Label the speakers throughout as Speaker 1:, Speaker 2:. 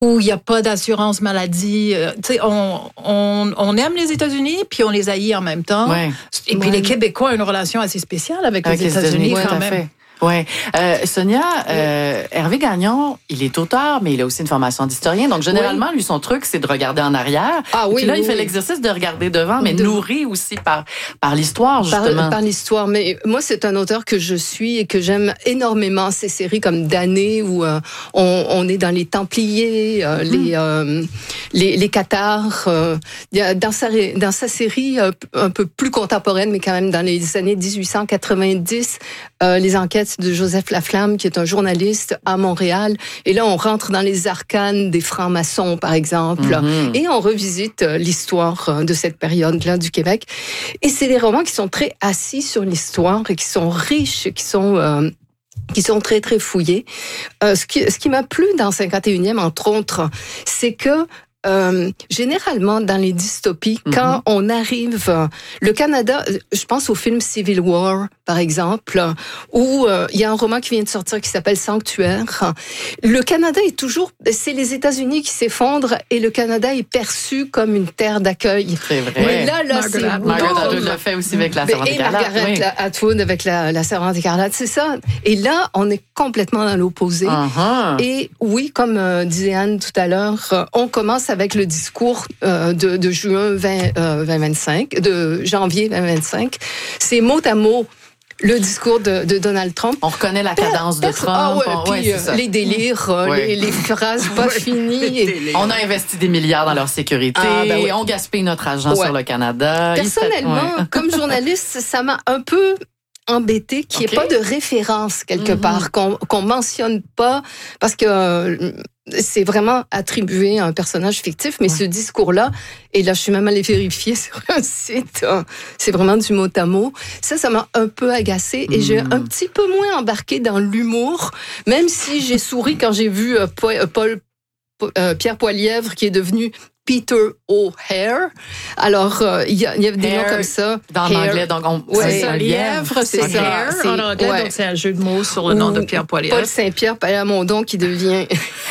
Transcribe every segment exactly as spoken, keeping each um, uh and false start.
Speaker 1: où il n'y a pas d'assurance maladie. Euh, tu sais, on, on, on aime les États-Unis, puis on les haït en même temps.
Speaker 2: Ouais.
Speaker 1: Et puis
Speaker 2: ouais.
Speaker 1: les Québécois ont une relation assez spéciale avec, avec les, les
Speaker 2: États-Unis,
Speaker 1: États-Unis,
Speaker 2: ouais,
Speaker 1: quand même.
Speaker 2: Oui. Euh, Sonia, euh, Hervé Gagnon, il est auteur, mais il a aussi une formation d'historien. Donc, généralement, oui. lui, son truc, c'est de regarder en arrière.
Speaker 3: Ah oui,
Speaker 2: puis là,
Speaker 3: oui,
Speaker 2: il fait
Speaker 3: oui.
Speaker 2: l'exercice de regarder devant, mais
Speaker 3: de...
Speaker 2: nourri aussi par, par l'histoire, justement.
Speaker 3: Par, par l'histoire. Mais moi, c'est un auteur que je suis et que j'aime énormément. Ces séries comme Damnée, où euh, on, on est dans les Templiers, euh, mm-hmm. les, euh, les, les Cathares. Euh, dans, sa, dans sa série euh, un peu plus contemporaine, mais quand même dans les années dix-huit cent quatre-vingt-dix, euh, les enquêtes de Joseph Laflamme, qui est un journaliste à Montréal. Et là, on rentre dans les arcanes des francs-maçons, par exemple, mm-hmm. et on revisite l'histoire de cette période-là du Québec. Et c'est des romans qui sont très assis sur l'histoire et qui sont riches, qui sont... Euh, qui sont très, très fouillés. Euh, ce qui, ce qui m'a plu dans cinquante et unième, entre autres, c'est que Euh, généralement, dans les dystopies, mm-hmm. quand on arrive... Euh, le Canada, je pense au film Civil War, par exemple, où euh, il y a un roman qui vient de sortir qui s'appelle Sanctuaire. Le Canada est toujours... C'est les États-Unis qui s'effondrent et le Canada est perçu comme une terre d'accueil.
Speaker 2: C'est vrai.
Speaker 3: Mais là, là,
Speaker 2: Margaret,
Speaker 3: c'est...
Speaker 2: Margaret Atwood l'a fait aussi avec La Servante écarlate.
Speaker 3: Et Margaret oui. Atwood avec La, la Servante écarlate, c'est ça. Et là, on est complètement dans l'opposé. Uh-huh. Et oui, comme euh, disait Anne tout à l'heure, euh, on commence avec le discours euh, de, de juin vingt vingt-cinq, de janvier vingt vingt-cinq. C'est mot à mot le discours de, de Donald Trump.
Speaker 2: On reconnaît la cadence de Trump.
Speaker 3: Ah ouais,
Speaker 2: on,
Speaker 3: puis,
Speaker 2: ouais, c'est
Speaker 3: euh, les délires, euh,
Speaker 2: ouais.
Speaker 3: les, les phrases pas ouais. finies. Et...
Speaker 2: On a investi des milliards dans leur sécurité. Ah, ben ouais. On gaspille notre argent ouais. sur le Canada.
Speaker 3: Personnellement, ouais. comme journaliste, ça m'a un peu embêté qu'il n'y ait okay. pas de référence quelque mm-hmm. part, qu'on qu'on mentionne pas, parce que euh, c'est vraiment attribué à un personnage fictif, mais ouais. ce discours-là, et là je suis même allée vérifier sur un site, hein, c'est vraiment du mot à mot. Ça, ça m'a un peu agacée et mm. j'ai un petit peu moins embarqué dans l'humour, même si j'ai souri quand j'ai vu euh, Paul, Paul euh, Pierre Poilievre qui est devenu Peter O'Hare. Alors, euh, il y, y a des
Speaker 2: Hair,
Speaker 3: noms comme ça.
Speaker 2: Dans l'anglais, donc on...
Speaker 1: Ouais, c'est un lièvre, c'est, c'est ça.
Speaker 3: C'est,
Speaker 1: en anglais,
Speaker 3: ouais.
Speaker 1: donc c'est un jeu de mots sur le nom de Pierre Poilievre.
Speaker 3: Paul Saint-Pierre Plamondon qui devient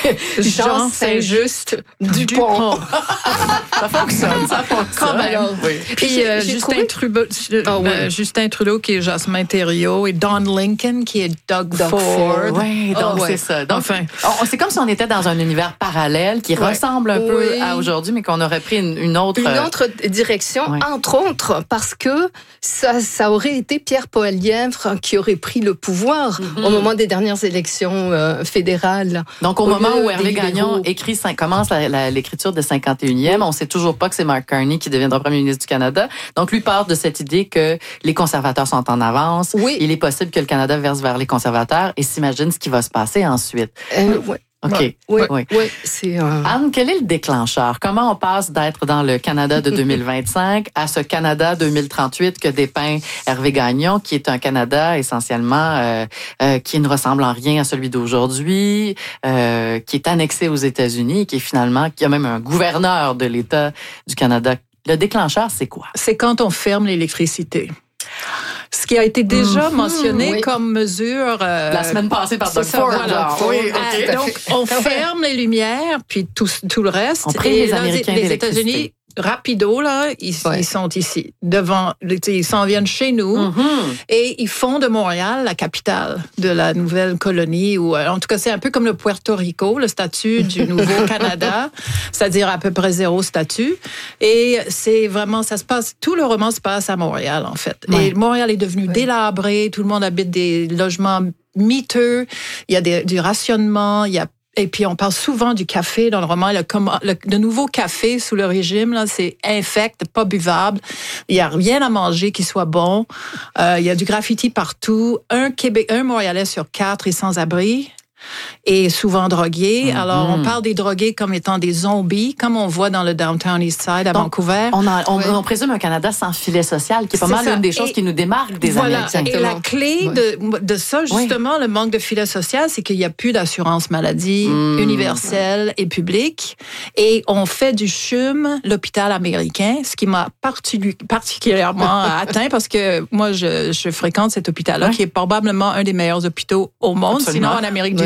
Speaker 3: Jean Saint-Just Dupont.
Speaker 2: Ça fonctionne, ça fonctionne.
Speaker 1: Quand même. Oui. Puis euh, Justin, trouvé... Trudeau, oh, oui. euh, Justin Trudeau qui est Jasmin Thériault et Don Lincoln qui est Doug, Doug Ford. Ford.
Speaker 2: Oui, donc oh, ouais. c'est ça. Donc, enfin, on, c'est comme si on était dans un univers parallèle qui ouais. ressemble un oui. peu à aujourd'hui, mais qu'on aurait pris une, une autre...
Speaker 3: Une autre direction, ouais. entre autres, parce que ça, ça aurait été Pierre Poilievre qui aurait pris le pouvoir mm-hmm. au moment des dernières élections euh, fédérales.
Speaker 2: Donc, au, au moment où Hervé Gagnon écrit, commence la, la, l'écriture de cinquante et unième, on sait toujours pas que c'est Mark Carney qui deviendra premier ministre du Canada. Donc, lui part de cette idée que les conservateurs sont en avance. Oui. Il est possible que le Canada verse vers les conservateurs et s'imagine ce qui va se passer ensuite.
Speaker 3: Euh, ouais.
Speaker 2: OK.
Speaker 3: Oui, oui. oui. oui c'est, euh...
Speaker 2: Anne, quel est le déclencheur? Comment on passe d'être dans le Canada de deux mille vingt-cinq à ce Canada deux mille trente-huit que dépeint Hervé Gagnon, qui est un Canada essentiellement euh, euh, qui ne ressemble en rien à celui d'aujourd'hui, euh, qui est annexé aux États-Unis, qui est finalement, qui a même un gouverneur de l'État du Canada. Le déclencheur, c'est quoi?
Speaker 1: C'est quand on ferme l'électricité. Ce qui a été déjà mmh, mentionné oui. comme mesure... Euh,
Speaker 2: la semaine passée par Doug Ford.
Speaker 1: Voilà. Oui, okay. euh, donc, on ferme les lumières, puis tout, tout le reste.
Speaker 2: On prie
Speaker 1: et
Speaker 2: les Américains
Speaker 1: les États-Unis, rapido, là, ils, ouais. ils sont ici, devant, ils s'en viennent chez nous, mm-hmm. et ils font de Montréal la capitale de la nouvelle colonie, ou en tout cas, c'est un peu comme le Puerto Rico, le statut du nouveau Canada, c'est-à-dire à peu près zéro statut, et c'est vraiment, ça se passe, tout le roman se passe à Montréal, en fait. Ouais. Et Montréal est devenu ouais. délabré, tout le monde habite des logements miteux, il y a des, du rationnement, il y a Et puis, on parle souvent du café dans le roman. Le, le, le nouveau café sous le régime, là, c'est infect, pas buvable. Il n'y a rien à manger qui soit bon. Euh, il y a du graffiti partout. Un Québec, un Montréalais sur quatre est sans abri. Et souvent drogués. Mm-hmm. Alors, on parle des drogués comme étant des zombies, comme on voit dans le Downtown East Side à Donc, Vancouver.
Speaker 2: On, a, on, oui. on présume un Canada sans filet social, qui est pas c'est mal ça. Une des choses et, qui nous démarque des
Speaker 1: voilà.
Speaker 2: Américains.
Speaker 1: Et la clé oui. de, de ça, justement, oui. le manque de filet social, c'est qu'il n'y a plus d'assurance maladie mm. universelle et publique. Et on fait du C H U M, l'hôpital américain, ce qui m'a partic- particulièrement atteint parce que moi, je, je fréquente cet hôpital-là, oui. qui est probablement un des meilleurs hôpitaux au monde, Absolument. Sinon en Amérique du
Speaker 3: oui.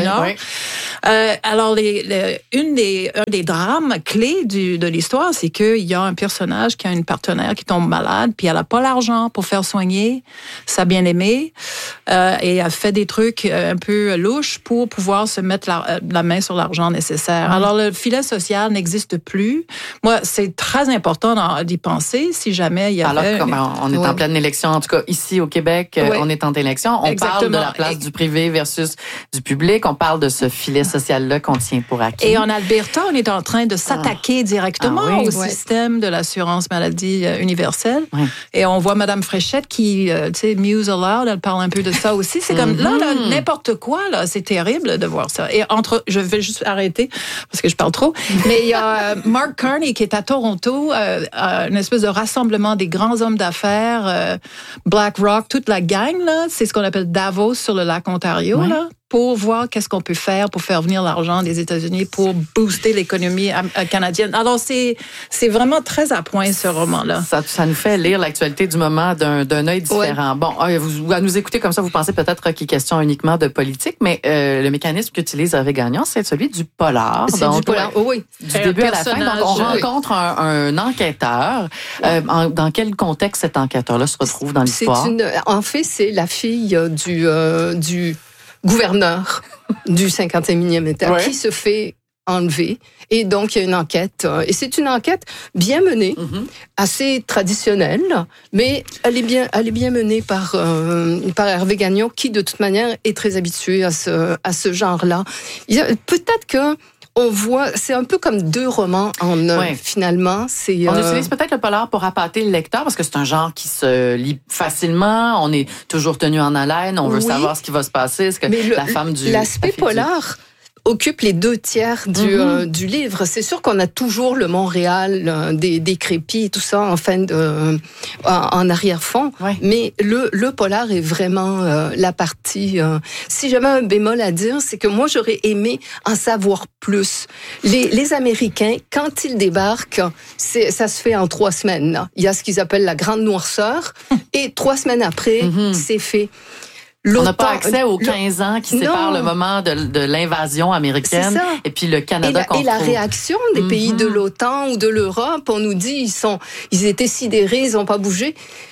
Speaker 1: Nord.
Speaker 2: Oui.
Speaker 1: Euh, alors, les, les, une des, un des drames clés du, de l'histoire, c'est qu'il y a un personnage qui a une partenaire qui tombe malade, puis elle n'a pas l'argent pour faire soigner sa bien-aimée, euh, et elle fait des trucs un peu louches pour pouvoir se mettre la, la main sur l'argent nécessaire. Mmh. Alors, le filet social n'existe plus. Moi, c'est très important d'y penser si jamais il y avait...
Speaker 2: Alors, comme on est ouais. en pleine élection, en tout cas ici au Québec, ouais. on est en élection, on Exactement. parle de la place et... du privé versus du public, on parle de ce filet social-là qu'on tient pour acquis.
Speaker 1: Et en Alberta, on est en train de s'attaquer ah. directement ah oui, au ouais. système de l'assurance maladie universelle. Ouais. Et on voit Mme Fréchette qui, euh, tu sais, muse aloud, elle parle un peu de ça aussi. C'est comme, mm-hmm. là, là, n'importe quoi, là, c'est terrible de voir ça. Et entre, je vais juste arrêter parce que je parle trop, mais il y a euh, Mark Carney qui est à Toronto, euh, euh, une espèce de rassemblement des grands hommes d'affaires, euh, BlackRock, toute la gang, là, c'est ce qu'on appelle Davos sur le lac Ontario, ouais. là. Pour voir qu'est-ce qu'on peut faire pour faire venir l'argent des États-Unis pour booster l'économie canadienne. Alors, c'est, c'est vraiment très à point, ce roman-là.
Speaker 2: Ça, ça nous fait lire l'actualité du moment d'un, d'un œil différent. Ouais. Bon, vous, à nous écouter comme ça, vous pensez peut-être qu'il est question uniquement de politique, mais euh, le mécanisme qu'utilise Hervé Gagnon, c'est celui du polar.
Speaker 3: C'est
Speaker 2: donc,
Speaker 3: du polar, oh, oui.
Speaker 2: Du début à la fin. Donc, on rencontre un, un enquêteur. Euh, en, dans quel contexte cet enquêteur-là se retrouve dans l'histoire?
Speaker 3: C'est une, en fait, c'est la fille du... Euh, du gouverneur du cinquante et unième État ouais. qui se fait enlever. Et donc, il y a une enquête. Et c'est une enquête bien menée, mm-hmm. assez traditionnelle, mais elle est bien, elle est bien menée par, euh, par Hervé Gagnon, qui, de toute manière, est très habitué à ce, à ce genre-là. Il y a, peut-être que on voit, c'est un peu comme deux romans en un, ouais. finalement. C'est,
Speaker 2: on
Speaker 3: euh...
Speaker 2: utilise peut-être le polar pour appâter le lecteur, parce que c'est un genre qui se lit facilement, on est toujours tenu en haleine, on veut oui. savoir ce qui va se passer, ce que
Speaker 3: Mais le,
Speaker 2: la femme du...
Speaker 3: L'aspect polar... Du... occupe les deux tiers du, mm-hmm. euh, du livre. C'est sûr qu'on a toujours le Montréal euh, des, des crépis, tout ça en fin de, euh, en arrière-fond. Ouais. Mais le, le polar est vraiment euh, la partie. Euh, si j'avais un bémol à dire, c'est que moi j'aurais aimé en savoir plus. Les, les Américains, quand ils débarquent, c'est, ça se fait en trois semaines. Là. Il y a ce qu'ils appellent la grande noirceur, et trois semaines après, mm-hmm. c'est fait.
Speaker 2: L'automne, on n'a pas accès aux quinze ans qui séparent non. le moment de, de l'invasion américaine et puis le Canada
Speaker 3: et la, et la réaction des mm-hmm. pays de l'OTAN ou de l'Europe, on nous dit ils sont, ils étaient sidérés, ils n'ont pas bougé.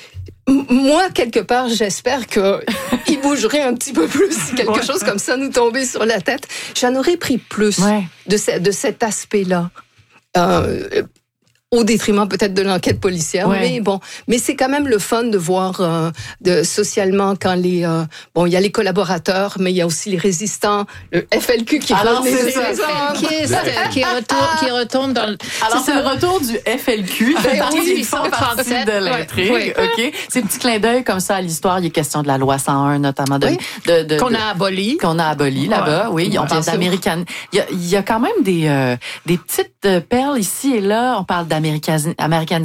Speaker 3: Moi, quelque part, j'espère qu'ils bougeraient un petit peu plus si quelque ouais. chose comme ça nous tombait sur la tête. J'en aurais pris plus ouais. de, ce, de cet aspect-là. Euh, au détriment peut-être de l'enquête policière, ouais. mais bon, mais c'est quand même le fun de voir euh, de, socialement quand les euh, bon, il y a les collaborateurs, mais il y a aussi les résistants, le F L Q qui
Speaker 2: Alors, c'est ça,
Speaker 1: qui, est, qui retourne, qui retourne dans le.
Speaker 2: Alors c'est, c'est le retour du F L Q,
Speaker 3: ben,
Speaker 2: partie,
Speaker 3: oui,
Speaker 2: ils font partie de l'intrigue, ouais, ouais. ok. C'est un petit clin d'œil comme ça à l'histoire. Il est question de la loi cent un notamment de,
Speaker 1: oui.
Speaker 2: de, de
Speaker 1: qu'on
Speaker 2: de,
Speaker 1: a aboli,
Speaker 2: qu'on a aboli là-bas. Oui, ouais, on parle d'américaine. Il y a, il y a quand même des euh, des petites perles ici et là. On parle d'américanisation.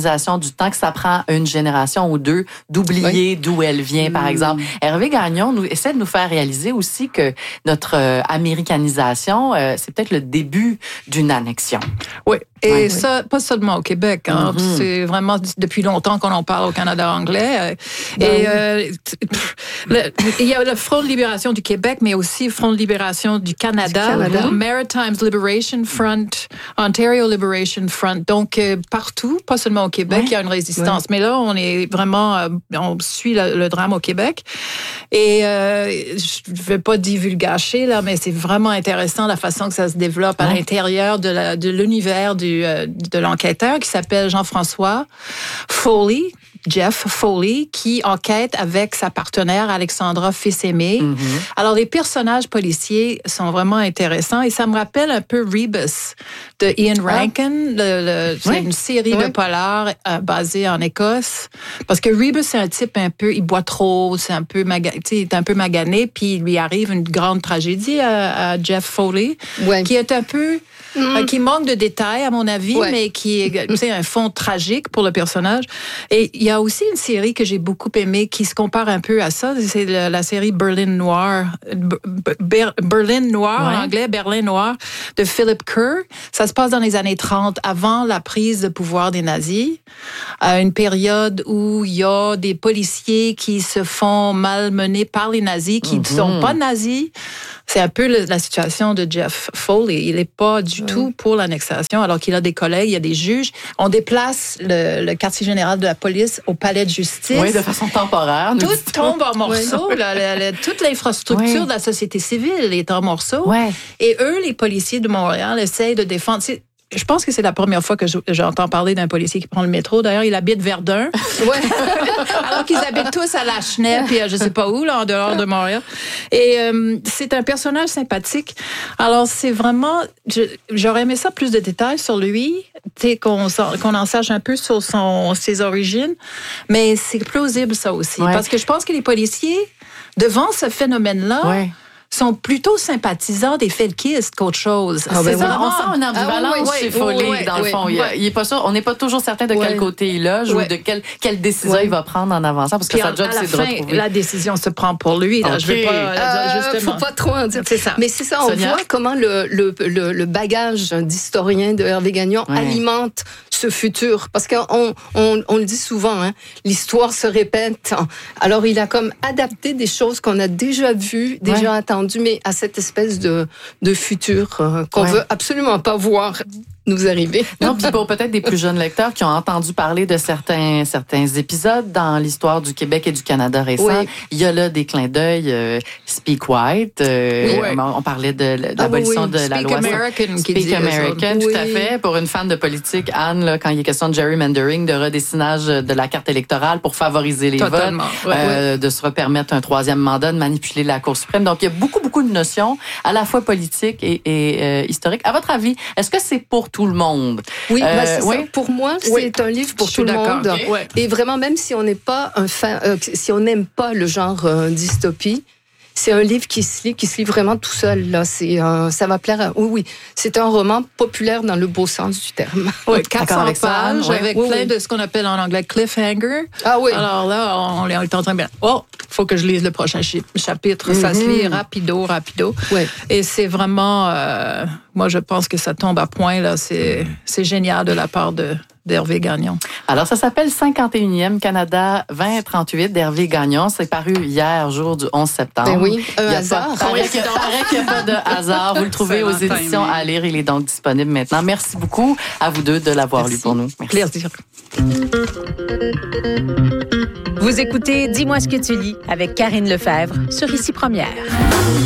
Speaker 2: du temps que ça prend une génération ou deux d'oublier oui. d'où elle vient, par mmh. exemple. Hervé Gagnon nous, essaie de nous faire réaliser aussi que notre euh, américanisation, euh, c'est peut-être le début d'une annexion.
Speaker 1: Oui, et ouais, ça, oui. pas seulement au Québec. Hein. Mm-hmm. C'est vraiment depuis longtemps qu'on en parle au Canada anglais. Ben et oui. euh, le, il y a le Front de libération du Québec, mais aussi le Front de libération du Canada, du Canada. Maritimes Liberation Front, Ontario Liberation Front. Donc, euh, partout, pas seulement au Québec, ouais. il y a une résistance. Ouais. Mais là, on est vraiment, euh, on suit le, le drame au Québec. Et euh, je ne vais pas divulgacher, là, mais c'est vraiment intéressant la façon que ça se développe ouais. à l'intérieur de, la, de l'univers du, euh, de l'enquêteur qui s'appelle Jean-François Foley, Jeff Foley, qui enquête avec sa partenaire Alexandra Fils-Aimé. Mm-hmm. Alors, les personnages policiers sont vraiment intéressants et ça me rappelle un peu Rebus de Ian Rankin. Ah. Le, le, c'est oui. une série oui. de polars euh, basée en Écosse. Parce que Rebus, c'est un type un peu, il boit trop, c'est un peu, maga, il est un peu magané, puis il lui arrive une grande tragédie à, à Jeff Foley, oui. qui est un peu... Mm. Euh, qui manque de détails, à mon avis, ouais. mais qui est, c'est un fond tragique pour le personnage. Et il y a aussi une série que j'ai beaucoup aimée qui se compare un peu à ça. C'est la, la série Berlin Noir. Ber, Berlin Noir, ouais. en anglais, Berlin Noir, de Philip Kerr. Ça se passe dans les années trente, avant la prise de pouvoir des nazis. À une période où il y a des policiers qui se font malmener par les nazis, qui ne mm-hmm. sont pas nazis. C'est un peu le, la situation de Jeff Foley. Il n'est pas du oui. tout pour l'annexation, alors qu'il a des collègues, il y a des juges. On déplace le, le quartier général de la police au palais de justice.
Speaker 2: Oui, de façon temporaire.
Speaker 1: Tout tombe en morceaux. Oui. Là, la, la, toute l'infrastructure oui. de la société civile est en morceaux.
Speaker 2: Oui.
Speaker 1: Et eux, les policiers de Montréal, essayent de défendre... C'est, Je pense que c'est la première fois que j'entends parler d'un policier qui prend le métro. D'ailleurs, il habite Verdun. Ouais. Alors qu'ils habitent tous à La Chenette, puis je sais pas où, là, en dehors de Montréal. Et euh, c'est un personnage sympathique. Alors, c'est vraiment... Je, j'aurais aimé ça plus de détails sur lui, qu'on, qu'on en sache un peu sur son, ses origines. Mais c'est plausible, ça aussi. Ouais. Parce que je pense que les policiers, devant ce phénomène-là... Ouais. sont plutôt sympathisants des felkistes qu'autre chose.
Speaker 2: Ah, ben c'est ça, on sent une ambivalence ah, oui, oui, chez Foley, oui, oui, dans oui, le fond. Oui. Il, il est pas sûr, on n'est pas toujours certain de oui. quel côté il loge oui. ou de quelle, quelle décision oui. il va prendre en avançant, parce que sa job, c'est fin, de retrouver.
Speaker 1: La décision se prend pour lui. Là, okay. Je veux pas,
Speaker 3: euh, justement. Faut pas trop en dire. C'est ça. Mais c'est ça, on Sonia? voit comment le, le, le, le bagage d'historien de Hervé Gagnon oui. alimente ce futur. Parce qu'on on, on le dit souvent, hein, l'histoire se répète. Alors, il a comme adapté des choses qu'on a déjà vues, déjà ouais. entendues, mais à cette espèce de, de futur euh, qu'on ouais. veut absolument pas voir nous arriver.
Speaker 2: Non, puis pour peut-être des plus jeunes lecteurs qui ont entendu parler de certains certains épisodes dans l'histoire du Québec et du Canada récent, oui. il y a là des clins d'œil. Euh, Speak White, euh, oui. on parlait de, de l'abolition ah, oui, oui.
Speaker 1: de
Speaker 2: la
Speaker 1: Speak
Speaker 2: loi.
Speaker 1: American,
Speaker 2: Speak American, tout oui. à fait. Pour une fan de politique, Anne, là, quand il est question de gerrymandering, de redessinage de la carte électorale pour favoriser les
Speaker 1: Totalement.
Speaker 2: votes, euh, oui. de se repermettre un troisième mandat, de manipuler la Cour suprême. Donc, il y a beaucoup, beaucoup de notions, à la fois politiques et, et euh, historiques. À votre avis, est-ce que c'est pour tout le monde?
Speaker 3: Oui, euh, bah c'est oui. ça. Pour moi, c'est oui. un livre pour
Speaker 1: Je
Speaker 3: tout le monde.
Speaker 1: Okay. Ouais.
Speaker 3: Et vraiment, même si on n'est pas un fan, euh, si on n'aime pas le genre euh, dystopie, c'est un livre qui se lit, qui se lit vraiment tout seul. Là, c'est, euh, ça va plaire. À... Oui, oui, c'est un roman populaire dans le beau sens du terme.
Speaker 1: Oui, quatre cents pages avec oui, plein oui. de ce qu'on appelle en anglais cliffhanger.
Speaker 3: Ah oui.
Speaker 1: Alors là, on, on est en train de... Oh, faut que je lise le prochain chapitre. Mm-hmm. Ça se lit rapido, rapido.
Speaker 3: Oui.
Speaker 1: Et c'est vraiment... Euh, moi, je pense que ça tombe à point. Là. C'est, c'est génial de la part de... d'Hervé Gagnon.
Speaker 2: Alors, ça s'appelle cinquante et unième Canada vingt trente-huit d'Hervé Gagnon. C'est paru hier, jour du onze septembre.
Speaker 3: Ben oui, un hasard.
Speaker 2: Pas, paraît qu'il n'y a pas de hasard. Vous le trouvez aux éditions à lire. Il est donc disponible maintenant. Merci beaucoup à vous deux de l'avoir Merci. lu pour nous.
Speaker 1: Merci. Plaisir.
Speaker 4: Vous écoutez Dis-moi ce que tu lis avec Karine Lefebvre sur Ici Première.